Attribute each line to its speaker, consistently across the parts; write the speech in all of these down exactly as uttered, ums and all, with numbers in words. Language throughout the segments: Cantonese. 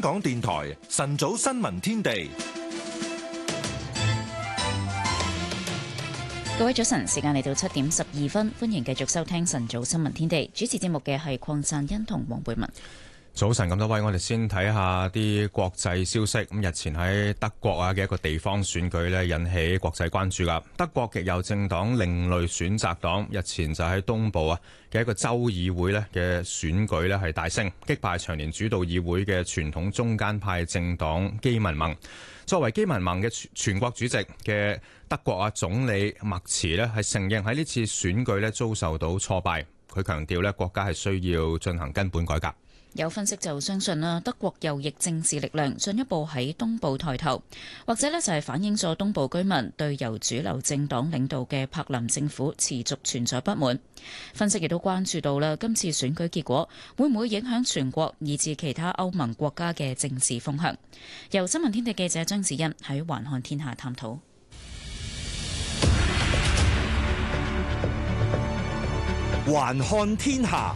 Speaker 1: 港電台晨早新聞天地，
Speaker 2: 各位早晨，時間嚟到七點十二分，歡迎繼續收聽晨早新聞天地。主持節目嘅係鄺贊恩同黃貝文。
Speaker 3: 早晨咁多位，我哋先睇下啲國際消息。咁日前喺德國啊嘅一個地方選舉呢，引起國際關注噶。德國極右政黨另類選擇黨日前就喺東部啊嘅一個州議會呢嘅選舉呢係大勝，擊敗長年主導議會嘅傳統中間派政黨基民盟。作為基民盟嘅全國主席嘅德國啊總理默茨呢係承認喺呢次選舉呢遭受到挫敗。佢強調呢國家係需要進行根本改革。
Speaker 2: 有分析就相信啦，德國右翼政治力量進一步喺東部抬頭，或者呢就係反映咗東部居民對由主流政黨領導嘅柏林政府持續存在不滿。分析亦都關注到啦，今次選舉結果會唔會影響全國以至其他歐盟國家嘅政治風向。由新聞天地記者張子欣喺環看天下探討。
Speaker 4: 環看天下。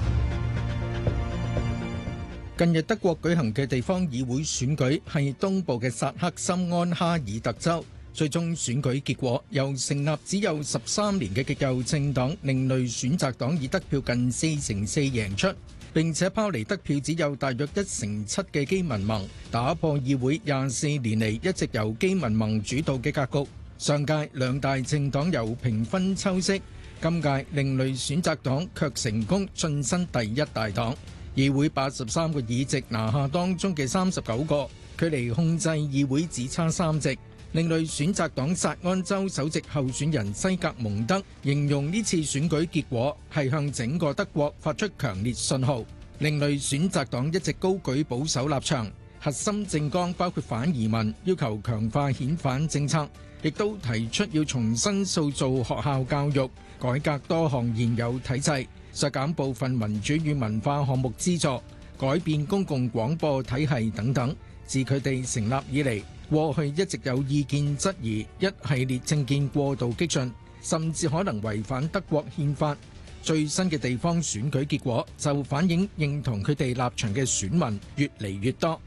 Speaker 4: 近日德國舉行嘅地方議會選舉係東部嘅薩克森安哈爾特州，最終選舉結果由成立只有十三年嘅極右政黨另類選擇黨以得票近四成四贏出，並且拋離得票只有大約一成七嘅基民盟，打破議會廿四年嚟一直由基民盟主導嘅格局。上屆兩大政黨由平分秋色，今屆另類選擇黨卻成功晉身第一大黨。議會八十三個議席拿下當中嘅三十九個，距離控制議會只差三席。另類選擇黨薩安州首席候選人西格蒙德形容呢次選舉結果係向整個德國發出強烈信號。另類選擇黨一直高舉保守立場，核心政綱包括反移民、要求強化遣返政策，亦都提出要重新塑造學校教育，改革多項現有體制，削減部分民主與文化項目資助，改變公共廣播體系等等。自佢哋成立以嚟，過去一直有意見質疑一系列政見過度激進，甚至可能違反德國憲法。最新嘅地方選舉結果就反映認同佢哋立場嘅選民越嚟越多。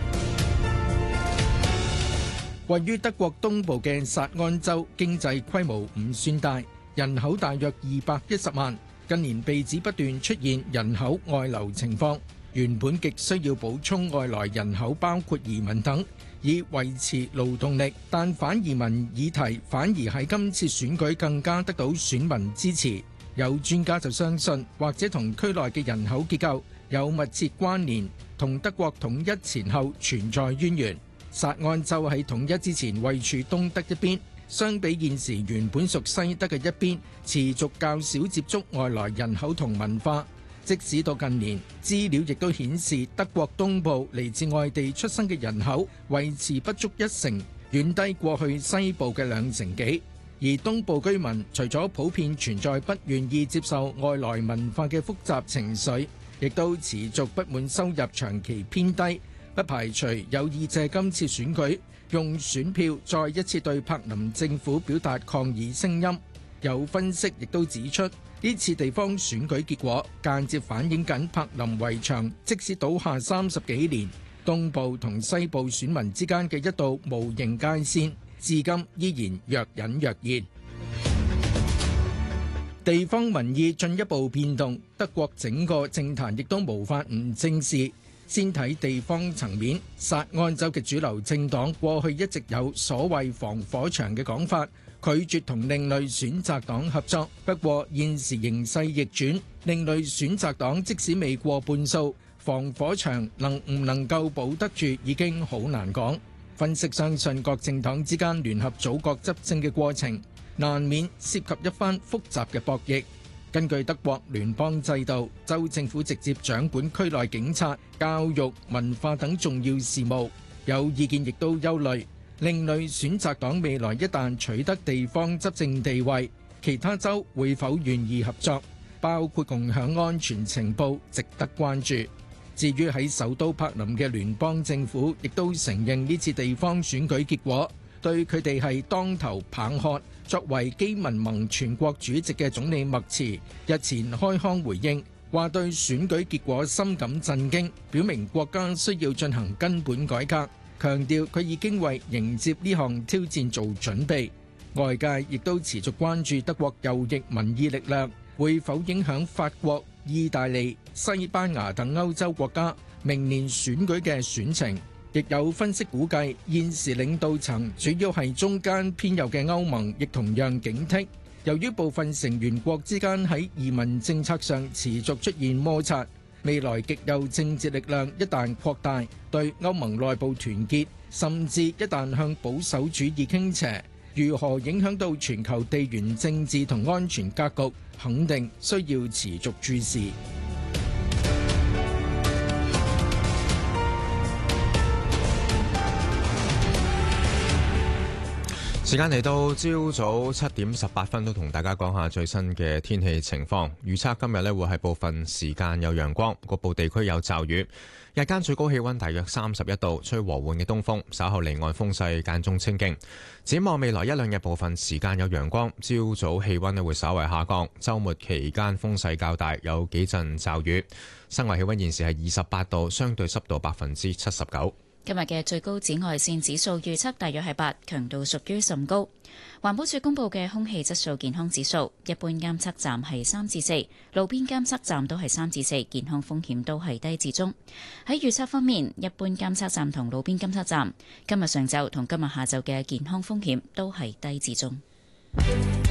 Speaker 4: 位於德國東部嘅薩安州經濟規模唔算大，人口大約二百一十萬。近年被指不斷出現人口外流情況，原本極需要補充外來人口，包括移民等，以維持勞動力，但反移民議題反而喺今次選舉更加得到選民支持。有專家就相信，或者同區內嘅人口結構有密切關聯，同德國統一前後存在淵源。薩安州喺統一之前位處東德一邊，相比現時原本屬西德嘅一邊，持續較少接觸外來人口同文化。即使到近年，資料亦都顯示德國東部嚟自外地出生嘅人口維持不足一成，遠低過去西部嘅兩成幾。而東部居民除咗普遍存在不願意接受外來文化嘅複雜情緒，亦都持續不滿收入長期偏低，不排除有意借今次選舉用選票再一次對柏林政府表達抗議聲音。有分析亦都指出，呢次地方選舉結果間接反映緊柏林圍牆即使倒下三十幾年，東部同西部選民之間嘅一道無形界線至今依然若隱若現。地方民意進一步變動，德國整個政壇亦都無法唔正視。先睇地方層面，薩安州嘅主流政黨過去一直有所謂防火牆嘅講法，拒絕同另類選擇黨合作。不過現時形勢逆轉，另類選擇黨即使未過半數，防火牆能唔能夠保得住已經好難講。分析相信各政黨之間聯合組閣執政嘅過程，難免涉及一番複雜嘅博弈。根據德國聯邦制度，州政府直接掌管區內警察、教育、文化等重要事務。有意見亦都憂慮，另類選擇黨未來一旦取得地方執政地位，其他州會否願意合作，包括共享安全情報，值得關注。至於喺首都柏林嘅聯邦政府，亦都承認呢次地方選舉結果對佢哋係當頭棒喝。作為基民盟全國主席嘅總理默茨日前開腔回應， 話對選舉結果深感震驚，表明國家需要進行根本改革，強調佢已經為迎接呢項挑戰做準備。外界亦都持續關注德國右翼民意力量會否影響法國、意大利、西班牙等歐洲國家明年選舉嘅選情。亦有分析估計，現時領導層主要係中間偏右嘅歐盟，亦同樣警惕。由於部分成員國之間喺移民政策上持續出現摩擦，未來極右政治力量一旦擴大，對歐盟內部團結，甚至一旦向保守主義傾斜，如何影響到全球地緣政治同安全格局，肯定需要持續注視。
Speaker 3: 時間嚟到朝早七點十八分，都同大家講下最新嘅天氣情況。預測今日呢會係部分時間有陽光，局部地區有驟雨。日間最高氣溫大約三十一度，吹和緩嘅東風，稍後離岸風勢間中清勁。展望未來一兩日部分時間有陽光，朝早氣溫呢會稍為下降。週末期間風勢較大，有幾陣驟雨。室外氣溫現時係二十八度，相對濕度百分之七十九。
Speaker 2: 今日嘅最高紫外線指數預測大約係八，強度屬於甚高。環保署公布嘅空氣質素健康指數，一般監測站係三至四，路邊監測站都係三至四，健康風險都係低至中。喺預測方面，一般監測站同路邊監測站今日上晝同今日下晝嘅健康風險都係低至中。